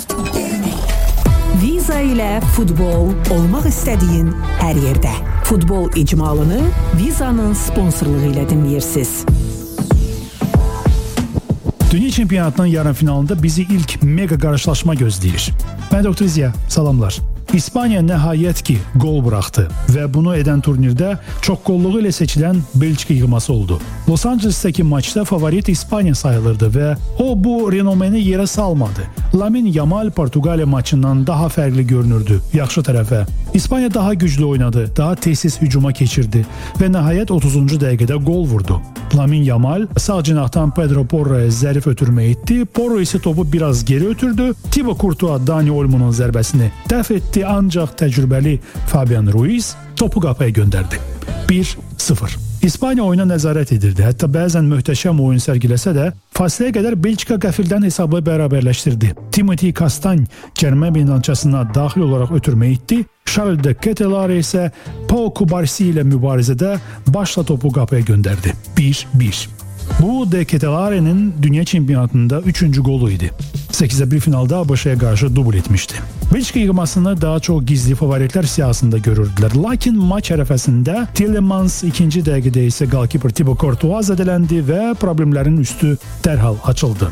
Viza ilə futbol olmaq istədiyin hər yerdə. Futbol icmalını Viza'nın sponsorluğu ilə dinləyirsiniz. Dünya çempionatının yarım finalında bizi ilk mega qarşılaşma gözləyir. Mən Dr. Ziya, salamlar. İspaniya nəhayət ki gol buraxdı və bunu edən turnirdə çox qolluğu ilə seçilən Belçika yığması oldu. Los Angeles'təki maçda favorit İspaniya sayılırdı və o bu renomeni yerə salmadı. Lamine Yamal Portuqaliya maçından daha fərqli görünürdü yaxşı tərəfə. İspaniya daha güclü oynadı, daha tez hücuma keçirdi və nəhayət 30-cu dəqiqədə gol vurdu. Lamine Yamal sağ cinahdan Pedro Porro'ya zərif ötürmə etdi. Porro isə topu biraz geri ötürdü. Thibaut Courtois Dani Olmo'nun zərbəsini dəf etdi, ancaq təcrübəli Fabian Ruiz topu qapıya göndərdi. 1-0. İspaniya oyuna nəzarət edirdi. Hətta bəzən möhtəşəm oyun sərgiləsə də, fasiləyə qədər Belçika qəfildən hesabı bərabərləşdirdi. Timothy Castagne cərimə meydançasına daxil olaraq ötürmə etdi. Charles de Ketelaere isə Pau Cubarsí ilə mübarizədə başla topu qapıya göndərdi. 1-1. Bu de Ketelaere'nin dünya çempionatında 3-cü golu idi. 8-1 finalda ABŞ-ya qarşı dubl etmişdi. Belçika yığmasını daha çox gizli favoritlər siyasında görürdülər. Lakin maç ərəfəsində Tielemans 2-ci dəqiqədə isə golkiper Thibaut Courtois zədələndi və problemlərin üstü dərhal açıldı.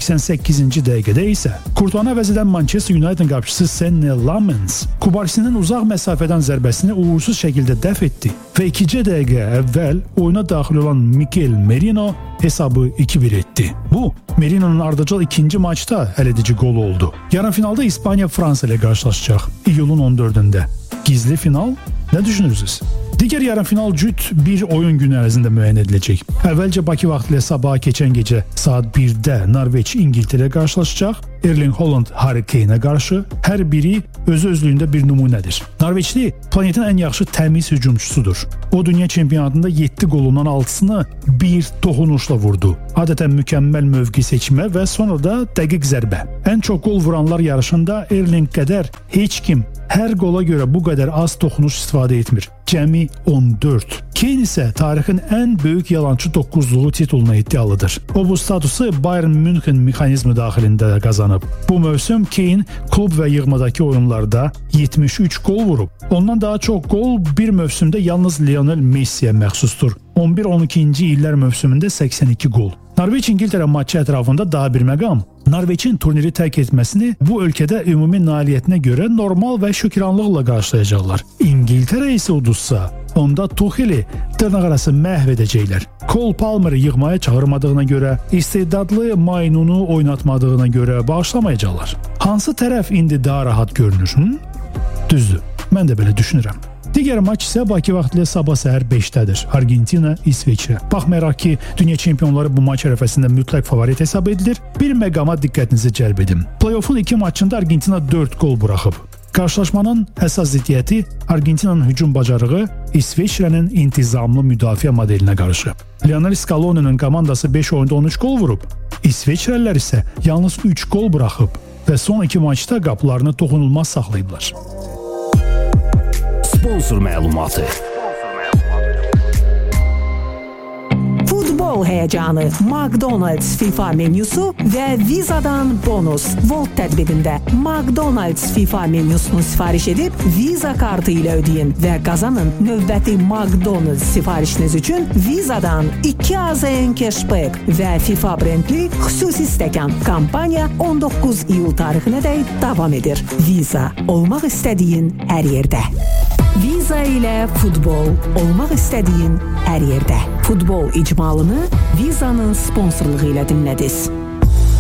88-ci dəqiqədə isə Courtois-u əvəz edən Manchester United qapıçısı Senne Lammens Cubarsí'nin uzaq məsafədən zərbəsini uğursuz şəkildə dəf etdi və 2-ci dəqiqə əvvəl oyuna daxil olan Mikel Merino hesabı 2-1 etdi. Bu, Merino'nun ardıcıl ikinci maçda əledici gol oldu. Yarım finalda İspaniya Fransa ilə qarşılaşacaq iyulun 14-də. Gizli final, nə düşünürsünüz? Digər yarım final cüt bir oyun günü ərzində müəyyən ediləcək. Əvvəlcə Bakı vaxtı ilə sabaha keçən gecə saat 1-də Norveç İngiltərə qarşılaşacaq. Erling Haaland Harry Kane'ə qarşı hər biri özlüyündə bir nümunədir. Norveçli planetin ən yaxşı təmiz hücumçusudur. O dünya çempionatında 7 qolundan 6-sını bir toxunuşla vurdu. Adətən mükəmməl mövqe seçmə və sonra da dəqiq zərbə. Ən çox qol vuranlar yarışında Erling qədər heç kim hər qola görə bu qədər az toxunuş istifadə etmir. Cəmi 14. Kane isə tarixin ən böyük yalançı 9-luğu tituluna iddialıdır. O bu statusu Bayern München mexanizmi daxilində qazanıb. Bu mövsüm Kane klub və yığmadakı oyunlarda 73 gol vurub. Ondan daha çox gol bir mövsümdə yalnız Lionel Messi'yə məxsusdur. 11-12-ci illər mövsümündə 82 gol. Norveç-İngiltərə maçı ətrafında daha bir məqam. Norveçin turniri tərk etməsini bu ölkədə ümumi nailiyyətinə görə normal və şükranlıqla qarşılayacaqlar. İngiltərə isə uduzsa, onda Tucheli dırnaqarası məhv edəcəklər. Cole Palmer'ı yığmaya çağırmadığına görə, istedadlı Maynunu oynatmadığına görə bağışlamayacaqlar. Hansı tərəf indi daha rahat görünür? Düzdür, mən də belə düşünürəm. Digər maç isə Bakı vaxtı ilə sabah səhər 5-dədir. Argentina, İsveçrə. Baxmayaraq ki, dünya çempionları bu maç ərəfəsində mütləq favorit hesab edilir, bir məqama diqqətinizi cəlb edim. Play-off'un 2 maçında Argentina 4 gol buraxıb. Qarşılaşmanın əsas ziddiyyəti Argentinanın hücum bacarığı İsveçrənin intizamlı müdafiə modelinə qarşı. Lionel Scaloni'nin komandası 5 oyunda 13 gol vurub. İsveçrəlilər isə yalnız 3 gol buraxıb və son 2 maçda qapılarını toxunulmaz saxlayıblar. Sponsor məlumatı. Futbol həyəcanı, McDonald's FIFA menyusu və Viza'dan bonus. Volt tədbirində McDonald's FIFA menyusunu sifariş edib Visa kartı ilə ödeyin və qazanın. Növbəti McDonald's sifarişiniz üçün Viza'dan 2 AZN cashback və FIFA brendli xüsusi stəkan. Kampaniya 19 iyul tarixinədək davam edir. Visa, olmaq istədiyin hər yerdə. Viza ilə futbol olmaq istədiyin hər yerdə. Futbol icmalını Viza'nın sponsorluğu ilə dinlədiniz.